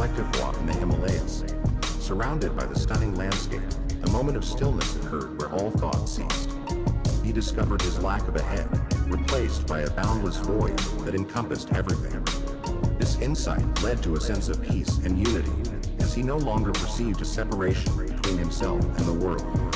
reflective walk in the Himalayas. Surrounded by the stunning landscape, a moment of stillness occurred where all thought ceased. He discovered his lack of a head, replaced by a boundless void that encompassed everything. This insight led to a sense of peace and unity, as he no longer perceived a separation between himself and the world.